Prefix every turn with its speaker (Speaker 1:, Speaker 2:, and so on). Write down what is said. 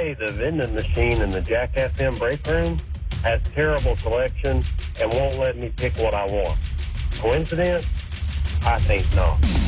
Speaker 1: say the vending machine in the Jack FM break room has terrible selection and won't let me pick what I want. Coincidence? I think not.